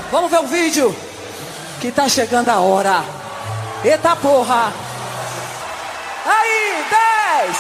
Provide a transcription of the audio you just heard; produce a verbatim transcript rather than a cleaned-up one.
Vamos ver o vídeo. Que tá chegando a hora. Eita porra. Aí, dez,